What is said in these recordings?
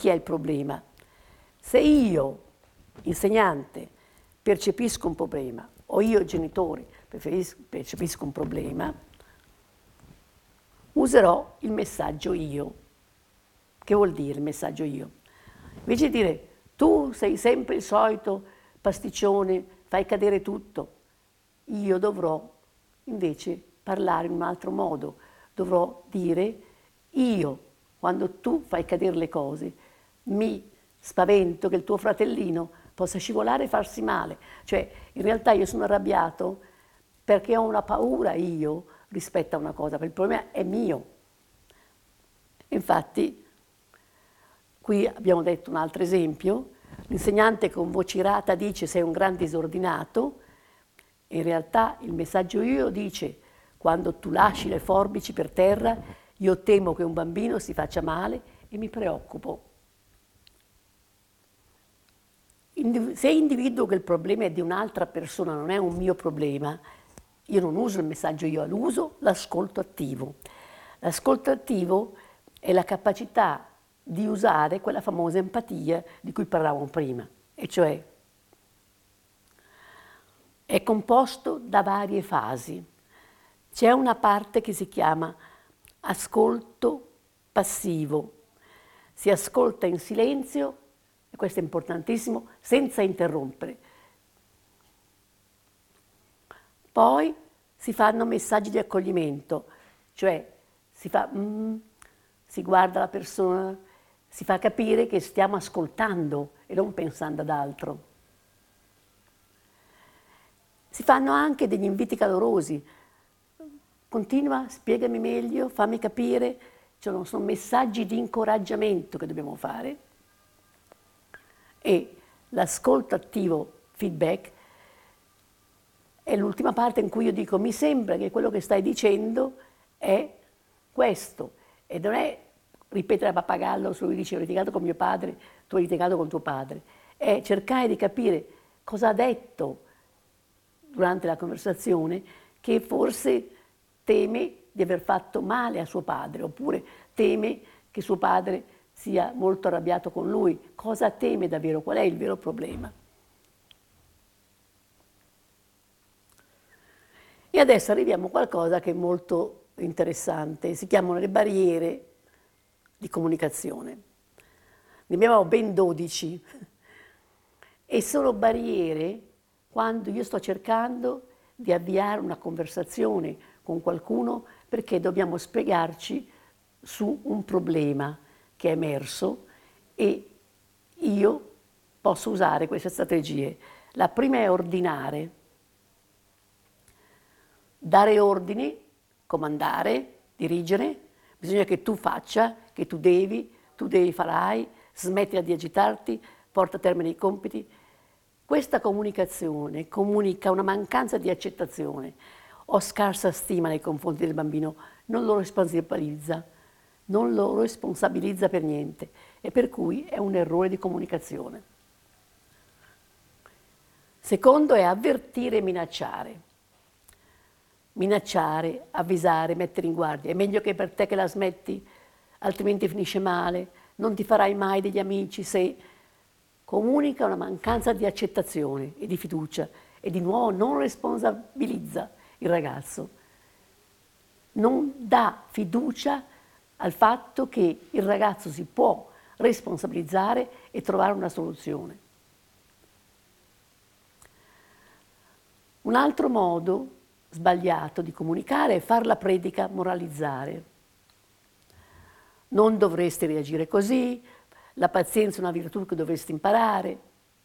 chi è il problema. Se io, insegnante, percepisco un problema, o io, genitore, percepisco un problema, userò il messaggio io. Che vuol dire il messaggio io? Invece di dire tu sei sempre il solito pasticcione, fai cadere tutto, io dovrò invece parlare in un altro modo. Dovrò dire io, quando tu fai cadere le cose, mi spavento che il tuo fratellino possa scivolare e farsi male. Cioè, in realtà io sono arrabbiato perché ho una paura io rispetto a una cosa, perché il problema è mio. Infatti, qui abbiamo detto un altro esempio, l'insegnante con voce irata dice sei un gran disordinato, in realtà il messaggio io dice quando tu lasci le forbici per terra, io temo che un bambino si faccia male e mi preoccupo. Se individuo che il problema è di un'altra persona, non è un mio problema, io non uso il messaggio io, uso l'ascolto attivo. L'ascolto attivo è la capacità di usare quella famosa empatia di cui parlavamo prima, e cioè è composto da varie fasi. C'è una parte che si chiama ascolto passivo. Si ascolta in silenzio, e questo è importantissimo, senza interrompere. Poi si fanno messaggi di accoglimento, cioè si fa si guarda la persona, si fa capire che stiamo ascoltando e non pensando ad altro. Si fanno anche degli inviti calorosi. Continua, spiegami meglio, fammi capire. Cioè, sono messaggi di incoraggiamento che dobbiamo fare. E l'ascolto attivo, feedback, è l'ultima parte in cui io dico mi sembra che quello che stai dicendo è questo. E non è ripetere a pappagallo, se lui dice ho litigato con mio padre, tu hai litigato con tuo padre. È cercare di capire cosa ha detto durante la conversazione che forse teme di aver fatto male a suo padre, oppure teme che suo padre sia molto arrabbiato con lui. Cosa teme davvero? Qual è il vero problema? E adesso arriviamo a qualcosa che è molto interessante, si chiamano le barriere di comunicazione. Ne abbiamo ben 12 e sono barriere quando io sto cercando di avviare una conversazione con qualcuno perché dobbiamo spiegarci su un problema che è emerso e io posso usare queste strategie. La prima è ordinare, dare ordini, comandare, dirigere, bisogna che tu faccia, che tu devi farai, smettila di agitarti, porta a termine i compiti. Questa comunicazione comunica una mancanza di accettazione. Ho scarsa stima nei confronti del bambino, non lo responsabilizza per niente e per cui è un errore di comunicazione. Secondo è avvertire e minacciare. Minacciare, avvisare, mettere in guardia. È meglio che per te che la smetti, altrimenti finisce male, non ti farai mai degli amici se comunica una mancanza di accettazione e di fiducia e di nuovo non responsabilizza il ragazzo. Non dà fiducia al fatto che il ragazzo si può responsabilizzare e trovare una soluzione. Un altro modo sbagliato di comunicare è far la predica moralizzare. Non dovresti reagire così, la pazienza è una virtù che dovresti imparare.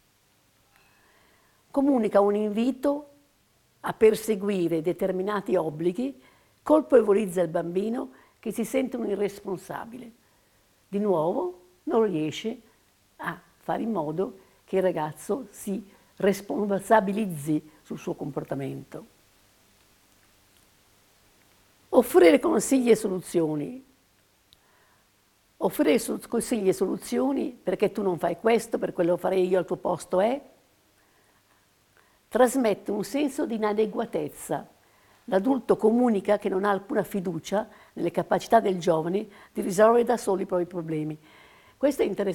Comunica un invito a perseguire determinati obblighi, colpevolizza il bambino che si sente un irresponsabile. Di nuovo non riesce a fare in modo che il ragazzo si responsabilizzi sul suo comportamento. Offrire consigli e soluzioni. Offrire consigli e soluzioni perché tu non fai questo, per quello farei io al tuo posto trasmette un senso di inadeguatezza. L'adulto comunica che non ha alcuna fiducia nelle capacità del giovane di risolvere da solo i propri problemi. Questo è interessante.